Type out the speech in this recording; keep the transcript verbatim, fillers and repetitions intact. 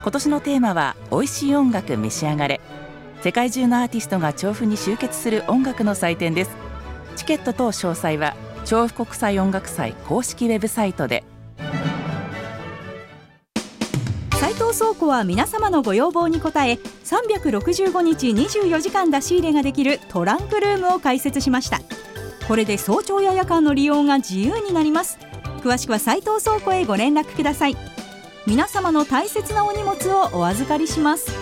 今年のテーマは美味しい音楽召し上がれ。世界中のアーティストが調布に集結する音楽の祭典です。チケット等詳細は調布国際音楽祭公式ウェブサイトで。 斉藤倉庫は皆様のご要望に応え、さんびゃくろくじゅうごにちにじゅうよじかん出し入れができるトランクルームを開設しました。これで早朝や夜間の利用が自由になります。詳しくは斉藤倉庫へご連絡ください。皆様の大切なお荷物をお預かりします。